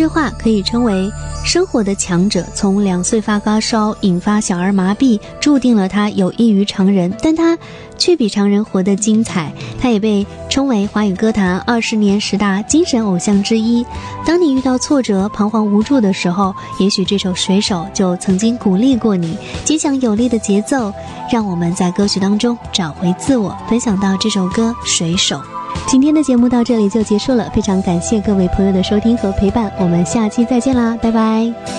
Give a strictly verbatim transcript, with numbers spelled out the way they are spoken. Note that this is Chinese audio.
这话可以称为生活的强者，从两岁发高烧引发小儿麻痹，注定了他有异于常人，但他却比常人活得精彩。他也被称为华语歌坛二十年十大精神偶像之一。当你遇到挫折彷徨无助的时候，也许这首水手就曾经鼓励过你。坚强有力的节奏让我们在歌曲当中找回自我。分享到这首歌水手。今天的节目到这里就结束了，非常感谢各位朋友的收听和陪伴，我们下期再见啦，拜拜。